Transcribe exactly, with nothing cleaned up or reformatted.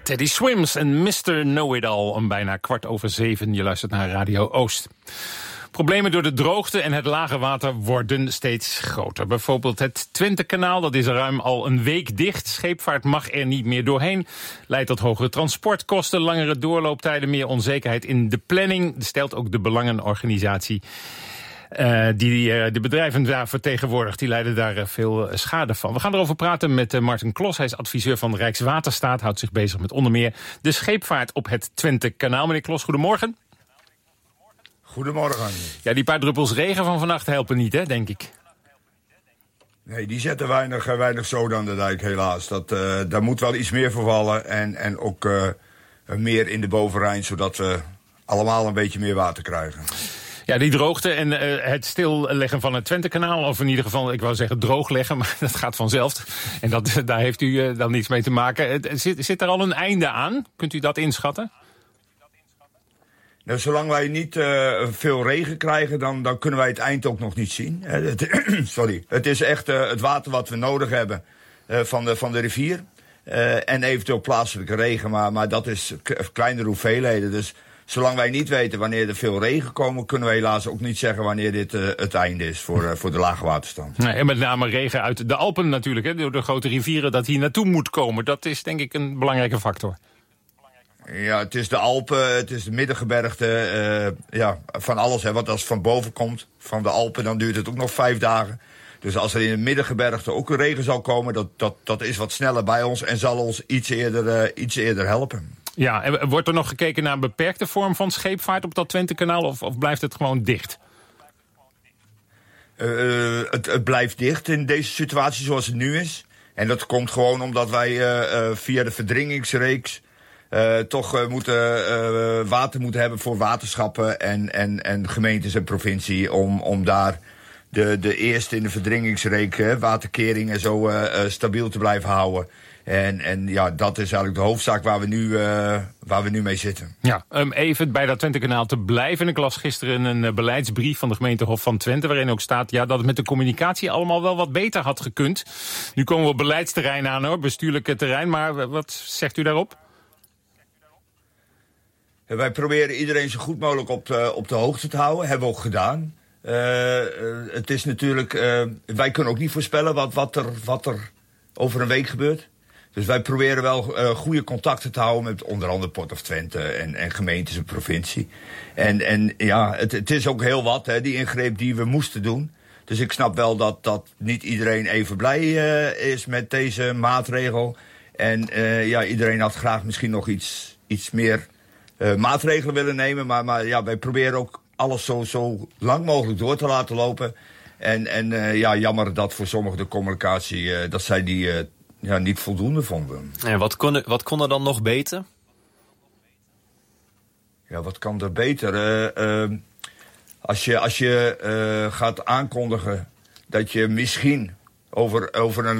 Teddy Swims en mister Know-It-All om bijna kwart over zeven. Je luistert naar Radio Oost. Problemen door de droogte en het lage water worden steeds groter. Bijvoorbeeld het Twentekanaal, dat is ruim al een week dicht. Scheepvaart mag er niet meer doorheen. Leidt tot hogere transportkosten, langere doorlooptijden, meer onzekerheid in de planning. Stelt ook de Belangenorganisatie Uh, die uh, de bedrijven daar vertegenwoordigt, die leiden daar uh, veel uh, schade van. We gaan erover praten met uh, Martin Klos. Hij is adviseur van Rijkswaterstaat, houdt zich bezig met onder meer de scheepvaart op het Twentekanaal. Meneer Klos, goedemorgen. Goedemorgen. Ja, die paar druppels regen van vannacht helpen niet, hè, denk ik. Nee, die zetten weinig, weinig zoden aan de dijk, helaas. Dat, uh, daar moet wel iets meer voor vallen en, en ook uh, meer in de bovenrijn, zodat we allemaal een beetje meer water krijgen. Ja, die droogte en uh, het stilleggen van het Twentekanaal, of in ieder geval, ik wou zeggen droogleggen, maar dat gaat vanzelf. En dat, daar heeft u uh, dan niets mee te maken. Zit, zit er al een einde aan? Kunt u dat inschatten? Nou, zolang wij niet uh, veel regen krijgen, dan, dan kunnen wij het eind ook nog niet zien. Uh, het, sorry. Het is echt uh, het water wat we nodig hebben uh, van, de, van de rivier. Uh, en eventueel plaatselijke regen, maar, maar dat is k- kleinere hoeveelheden. Dus zolang wij niet weten wanneer er veel regen komen, kunnen we helaas ook niet zeggen wanneer dit uh, het einde is voor, uh, voor de lage waterstand. Nee, en met name regen uit de Alpen natuurlijk, hè, door de grote rivieren, dat hier naartoe moet komen. Dat is denk ik een belangrijke factor. Ja, het is de Alpen, het is de middengebergte, uh, ja, van alles. Hè, want als het van boven komt, van de Alpen, dan duurt het ook nog vijf dagen. Dus als er in het middengebergte ook een regen zal komen, dat, dat, dat is wat sneller bij ons en zal ons iets eerder, uh, iets eerder helpen. Ja, en wordt er nog gekeken naar een beperkte vorm van scheepvaart op dat Twentekanaal, of, of blijft het gewoon dicht? Uh, het, het blijft dicht in deze situatie zoals het nu is. En dat komt gewoon omdat wij uh, uh, via de verdringingsreeks Uh, toch uh, moeten, uh, water moeten hebben voor waterschappen en, en, en gemeentes en provincie om, om daar de, de eerste in de verdringingsreek, uh, waterkering en zo uh, uh, stabiel te blijven houden. En, en ja, dat is eigenlijk de hoofdzaak waar we nu, uh, waar we nu mee zitten. Ja, um, even bij dat Twentekanaal te blijven. Ik las gisteren een uh, beleidsbrief van de gemeente Hof van Twente, waarin ook staat ja, dat het met de communicatie allemaal wel wat beter had gekund. Nu komen we op beleidsterrein aan, hoor, bestuurlijke terrein, maar wat zegt u daarop? Wij proberen iedereen zo goed mogelijk op de, op de hoogte te houden. Hebben we ook gedaan. Uh, uh, het is natuurlijk, uh, wij kunnen ook niet voorspellen wat, wat, er, wat er over een week gebeurt. Dus wij proberen wel uh, goede contacten te houden met onder andere Port of Twente en, en gemeentes en provincie. En, en ja, het, het is ook heel wat, hè, die ingreep die we moesten doen. Dus ik snap wel dat, dat niet iedereen even blij uh, is met deze maatregel. En uh, ja, iedereen had graag misschien nog iets, iets meer Uh, maatregelen willen nemen, maar, maar ja, wij proberen ook alles zo, zo lang mogelijk door te laten lopen. En, en uh, ja, jammer dat voor sommigen de communicatie, uh, dat zij die uh, ja, niet voldoende vonden. En wat kon, wat kon er dan nog beter? Ja, wat kan er beter? Uh, uh, als je, als je uh, gaat aankondigen dat je misschien over, over een